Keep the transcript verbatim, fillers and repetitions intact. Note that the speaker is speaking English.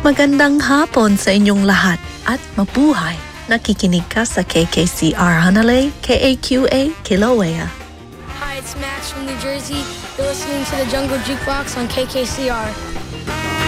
Magandang hapon sa inyong lahat at mabuhay. Nakikinig ka sa K K C R Hanalei, K A Q A, Kilauea. Hi, it's Max from New Jersey. You're listening to the Jungle Jukebox on K K C R.